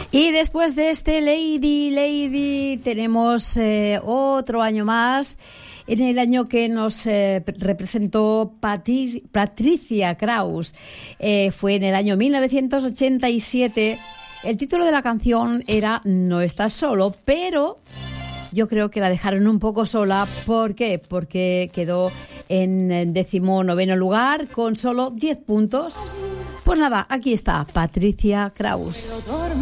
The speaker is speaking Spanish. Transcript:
Y después de este Lady, tenemos otro año más, en el año que nos representó Patricia Kraus. Fue en el año 1987. El título de la canción era No estás solo, pero yo creo que la dejaron un poco sola. ¿Por qué? Porque quedó en 19º lugar con solo 10 puntos. Pues nada, aquí está Patricia Kraus.